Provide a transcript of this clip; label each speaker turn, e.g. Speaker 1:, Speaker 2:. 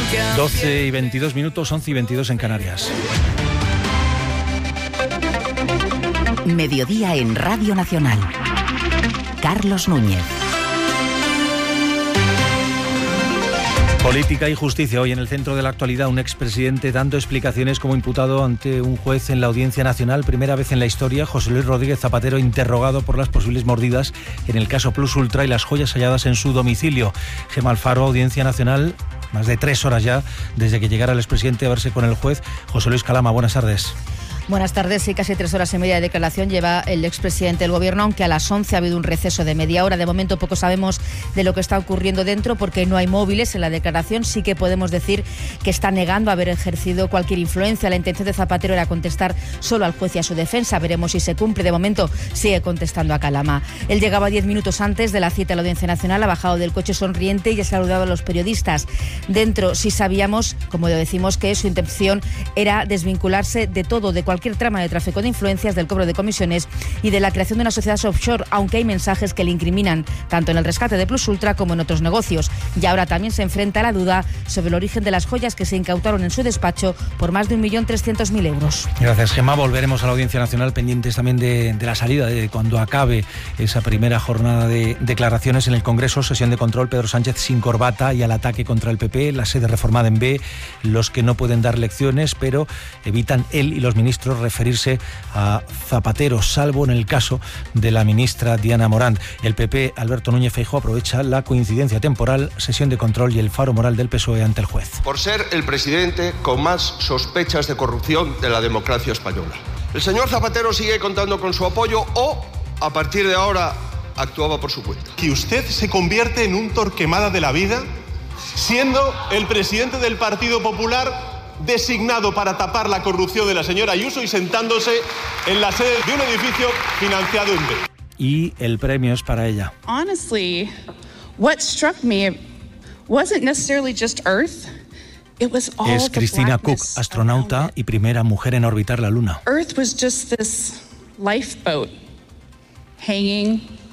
Speaker 1: 12:22, 11:22 en Canarias.
Speaker 2: Mediodía en Radio Nacional. Carlos Núñez.
Speaker 1: Política y justicia. Hoy en el centro de la actualidad, un expresidente dando explicaciones como imputado ante un juez en la Audiencia Nacional. Primera vez en la historia, José Luis Rodríguez Zapatero interrogado por las posibles mordidas en el caso Plus Ultra y las joyas halladas en su domicilio. Gemma Alfaro, Audiencia Nacional, más de 3 horas ya desde que llegara el expresidente a verse con el juez. José Luis Calama, buenas tardes.
Speaker 3: Buenas tardes. Y casi 3 horas y media de declaración lleva el expresidente del Gobierno, aunque a las 11 ha habido un receso de media hora. De momento poco sabemos de lo que está ocurriendo dentro porque no hay móviles en la declaración. Sí que podemos decir que está negando haber ejercido cualquier influencia. La intención de Zapatero era contestar solo al juez y a su defensa. Veremos si se cumple. De momento sigue contestando a Calama. Él llegaba 10 minutos antes de la cita a la Audiencia Nacional, ha bajado del coche sonriente y ha saludado a los periodistas. Dentro sí sabíamos, como decimos, que su intención era desvincularse de todo, de cualquier trama de tráfico de influencias, del cobro de comisiones y de la creación de una sociedad offshore, aunque hay mensajes que le incriminan tanto en el rescate de Plus Ultra como en otros negocios. Y ahora también se enfrenta a la duda sobre el origen de las joyas que se incautaron en su despacho por más de 1.300.000 euros.
Speaker 1: Gracias, Gemma. Volveremos a la Audiencia Nacional pendientes también de la salida, de cuando acabe esa primera jornada de declaraciones en el Congreso. Sesión de control, Pedro Sánchez sin corbata y al ataque contra el PP, la sede reformada en B, los que no pueden dar lecciones, pero evitan él y los ministros referirse a Zapatero, salvo en el caso de la ministra Diana Morant. El PP, Alberto Núñez Feijóo, aprovecha la coincidencia temporal, sesión de control y el faro moral del PSOE ante el juez.
Speaker 4: Por ser el presidente con más sospechas de corrupción de la democracia española. El señor Zapatero sigue contando con su apoyo o, a partir de ahora, actuaba por su cuenta.
Speaker 5: Que usted se convierte en un Torquemada de la vida, siendo el presidente del Partido Popular designado para tapar la corrupción de la señora Ayuso y sentándose en la sede de un edificio financiado en B.
Speaker 1: Y el premio es para ella.
Speaker 6: Honestly, what struck me wasn't necessarily just Earth. It was all
Speaker 1: es Cristina Cook, astronauta y primera mujer en orbitar la Luna.
Speaker 6: Earth was just this lifeboat hanging